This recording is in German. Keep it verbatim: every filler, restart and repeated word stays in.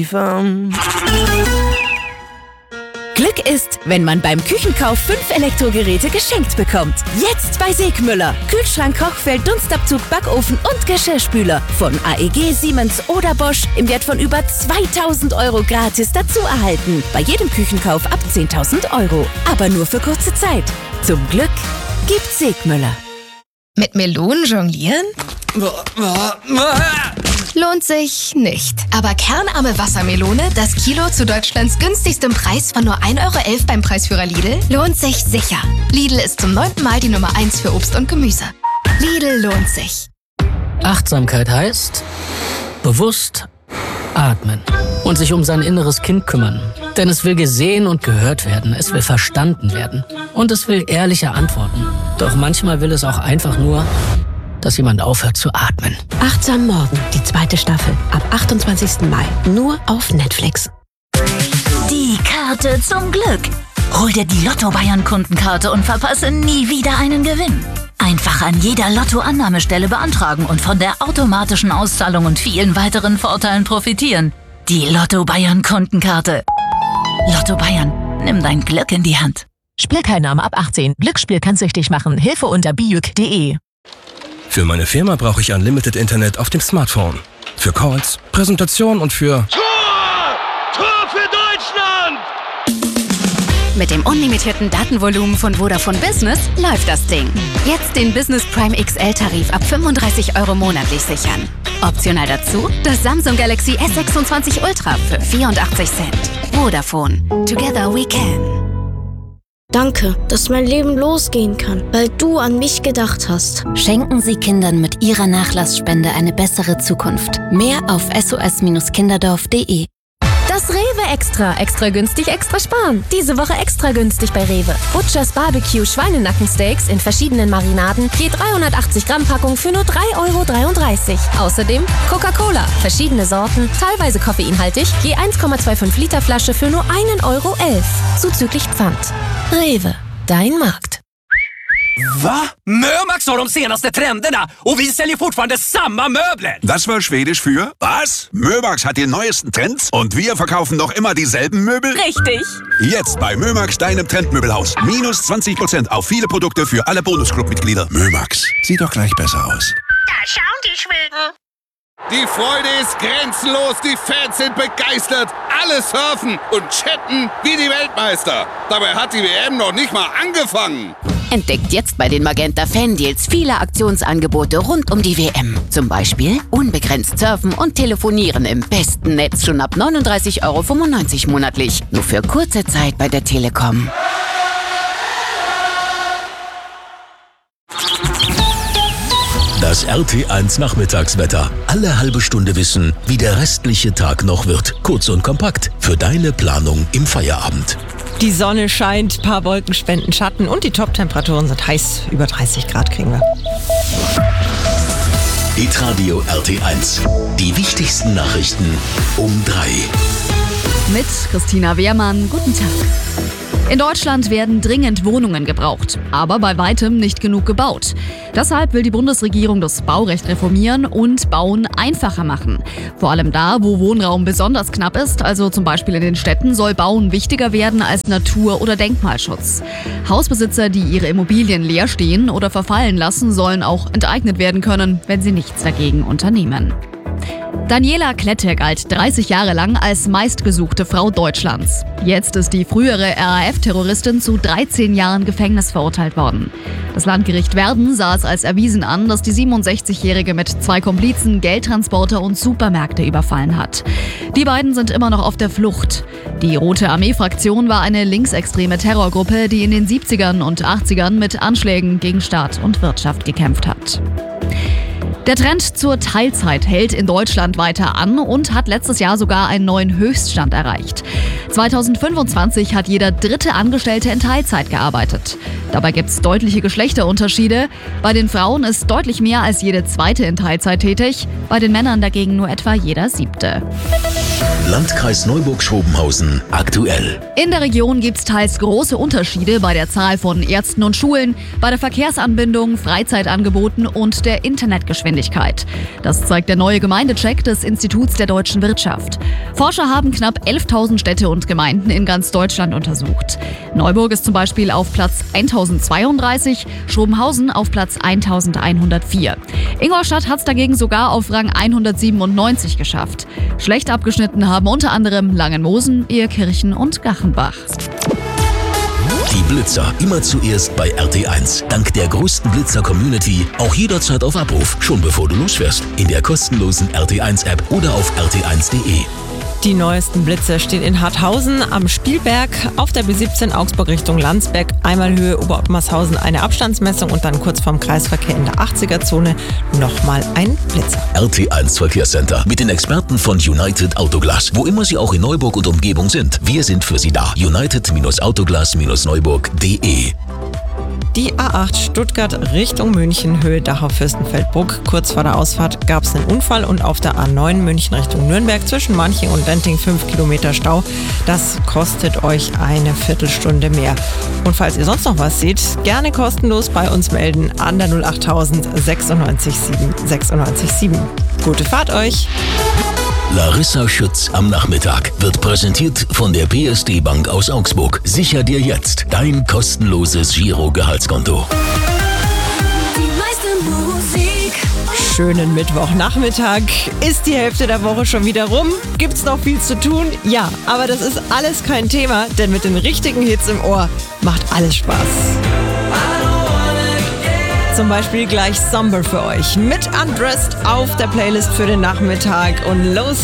Glück ist, wenn man beim Küchenkauf fünf Elektrogeräte geschenkt bekommt. Jetzt bei Segmüller. Kühlschrank, Kochfeld, Dunstabzug, Backofen und Geschirrspüler. Von A E G, Siemens oder Bosch im Wert von über zweitausend Euro gratis dazu erhalten. Bei jedem Küchenkauf ab zehntausend Euro. Aber nur für kurze Zeit. Zum Glück gibt's Segmüller. Mit Melonen jonglieren? Lohnt sich nicht. Aber kernarme Wassermelone, das Kilo zu Deutschlands günstigstem Preis von nur ein Euro elf beim Preisführer Lidl, lohnt sich sicher. Lidl ist zum neunten Mal die Nummer eins für Obst und Gemüse. Lidl lohnt sich. Achtsamkeit heißt bewusst atmen und sich um sein inneres Kind kümmern. Denn es will gesehen und gehört werden, es will verstanden werden und es will ehrliche Antworten. Doch manchmal will es auch einfach nur, dass jemand aufhört zu atmen. Achtsam Morgen, die zweite Staffel, ab achtundzwanzigsten Mai, nur auf Netflix. Die Karte zum Glück. Hol dir die Lotto-Bayern-Kundenkarte und verpasse nie wieder einen Gewinn. Einfach an jeder Lotto-Annahmestelle beantragen und von der automatischen Auszahlung und vielen weiteren Vorteilen profitieren. Die Lotto-Bayern-Kundenkarte. Lotto Bayern, nimm dein Glück in die Hand. Spielteilnahme ab achtzehn. Glücksspiel kann süchtig machen. Hilfe unter bijuk punkt de. Für meine Firma brauche ich Unlimited Internet auf dem Smartphone. Für Calls, Präsentation und für... Tor! Tor für Deutschland! Mit dem unlimitierten Datenvolumen von Vodafone Business läuft das Ding. Jetzt den Business Prime X L-Tarif ab fünfunddreißig Euro monatlich sichern. Optional dazu das Samsung Galaxy S sechsundzwanzig Ultra für vierundachtzig Cent. Vodafone. Together we can. Danke, dass mein Leben losgehen kann, weil du an mich gedacht hast. Schenken Sie Kindern mit Ihrer Nachlassspende eine bessere Zukunft. Mehr auf s o s kinderdorf punkt de. Das Rewe Extra. Extra günstig, extra sparen. Diese Woche extra günstig bei Rewe. Butchers Barbecue Schweinenackensteaks in verschiedenen Marinaden. Je dreihundertachtzig Gramm Packung für nur drei Euro dreiunddreißig. Außerdem Coca-Cola. Verschiedene Sorten, teilweise koffeinhaltig. Je eins Komma fünfundzwanzig Liter Flasche för nur ein Euro elf. Zuzüglich Pfand. Rewe. Dein Markt. Va? Mömax har de senaste trenderna och vi säljer fortfarande samma möbler. Das war Schwedisch für was? Mömax hat die neuesten Trends und wir verkaufen noch immer dieselben Möbel? Richtig. Jetzt bei Mömax, deinem Trendmöbelhaus. Minus zwanzig Prozent auf viele Produkte für alle Bonusclub-Mitglieder. Mömax. Sieht doch gleich besser aus. Da schauen die Schweden. Die Freude ist grenzenlos, die Fans sind begeistert. Alle surfen und chatten wie die Weltmeister. Dabei hat die W M noch nicht mal angefangen. Entdeckt jetzt bei den Magenta Fan-Deals viele Aktionsangebote rund um die W M. Zum Beispiel unbegrenzt surfen und telefonieren im besten Netz schon ab neununddreißig Euro fünfundneunzig monatlich. Nur für kurze Zeit bei der Telekom. Das R T eins Nachmittagswetter. Alle halbe Stunde wissen, wie der restliche Tag noch wird. Kurz und kompakt für deine Planung im Feierabend. Die Sonne scheint, paar Wolken spenden Schatten und die Top-Temperaturen sind heiß. Über dreißig Grad kriegen wir. Hitradio R T eins. Die wichtigsten Nachrichten um drei. Mit Christina Wehrmann. Guten Tag. In Deutschland werden dringend Wohnungen gebraucht, aber bei weitem nicht genug gebaut. Deshalb will die Bundesregierung das Baurecht reformieren und Bauen einfacher machen. Vor allem da, wo Wohnraum besonders knapp ist, also zum Beispiel in den Städten, soll Bauen wichtiger werden als Natur- oder Denkmalschutz. Hausbesitzer, die ihre Immobilien leer stehen oder verfallen lassen, sollen auch enteignet werden können, wenn sie nichts dagegen unternehmen. Daniela Klette galt dreißig Jahre lang als meistgesuchte Frau Deutschlands. Jetzt ist die frühere R A F-Terroristin zu dreizehn Jahren Gefängnis verurteilt worden. Das Landgericht Verden sah es als erwiesen an, dass die siebenundsechzigjährige mit zwei Komplizen Geldtransporter und Supermärkte überfallen hat. Die beiden sind immer noch auf der Flucht. Die Rote Armee-Fraktion war eine linksextreme Terrorgruppe, die in den siebzigern und achtzigern mit Anschlägen gegen Staat und Wirtschaft gekämpft hat. Der Trend zur Teilzeit hält in Deutschland weiter an und hat letztes Jahr sogar einen neuen Höchststand erreicht. zweitausendfünfundzwanzig hat jeder dritte Angestellte in Teilzeit gearbeitet. Dabei gibt es deutliche Geschlechterunterschiede. Bei den Frauen ist deutlich mehr als jede zweite in Teilzeit tätig, bei den Männern dagegen nur etwa jeder siebte. Landkreis Neuburg-Schrobenhausen aktuell. In der Region gibt es teils große Unterschiede bei der Zahl von Ärzten und Schulen, bei der Verkehrsanbindung, Freizeitangeboten und der Internetgeschwindigkeit. Das zeigt der neue Gemeindecheck des Instituts der deutschen Wirtschaft. Forscher haben knapp elftausend Städte und Gemeinden in ganz Deutschland untersucht. Neuburg ist zum Beispiel auf Platz tausendzweiunddreißig, Schrobenhausen auf Platz elfhundertvier. Ingolstadt hat es dagegen sogar auf Rang hundertsiebenundneunzig geschafft. Schlecht abgeschnitten haben unter anderem Langenmosen, Ehekirchen und Gachenbach. Die Blitzer immer zuerst bei R T eins. Dank der größten Blitzer-Community auch jederzeit auf Abruf, schon bevor du losfährst. In der kostenlosen R T eins App oder auf r t eins punkt d e. Die neuesten Blitze stehen in Harthausen am Spielberg, auf der B siebzehn Augsburg Richtung Landsberg, einmal Höhe Oberottmarshausen eine Abstandsmessung und dann kurz vorm Kreisverkehr in der achtziger-Zone nochmal ein Blitzer. R T eins Verkehrscenter mit den Experten von United Autoglas, wo immer sie auch in Neuburg und Umgebung sind. Wir sind für sie da. United Autoglas Neuburg punkt d e. Die A acht Stuttgart Richtung München, Höhe Dachau-Fürstenfeldbruck. Kurz vor der Ausfahrt gab es einen Unfall und auf der A neun München Richtung Nürnberg zwischen Manching und Lenting fünf Kilometer Stau. Das kostet euch eine Viertelstunde mehr. Und falls ihr sonst noch was seht, gerne kostenlos bei uns melden an der null achttausend sechsundneunzig sieben sechsundneunzig sieben. Gute Fahrt euch! Larissa Schütz am Nachmittag wird präsentiert von der P S D Bank aus Augsburg. Sicher dir jetzt dein kostenloses Giro-Gehaltskonto. Die meiste Musik. Schönen Mittwochnachmittag. Ist die Hälfte der Woche schon wieder rum? Gibt's noch viel zu tun? Ja, aber das ist alles kein Thema, denn mit den richtigen Hits im Ohr macht alles Spaß. Zum Beispiel gleich Somber für euch mit Undressed auf der Playlist für den Nachmittag und los